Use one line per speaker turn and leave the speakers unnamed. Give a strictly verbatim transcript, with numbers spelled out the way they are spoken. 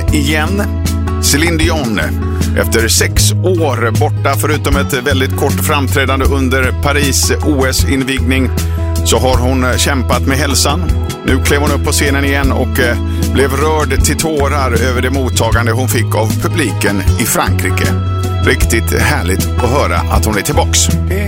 igen. Céline Dion. Efter sex år borta, förutom ett väldigt kort framträdande under Paris O S-invigning, så har hon kämpat med hälsan. Nu klev hon upp på scenen igen och eh, blev rörd till tårar över det mottagande hon fick av publiken i Frankrike. Riktigt härligt att höra att hon är tillbaks.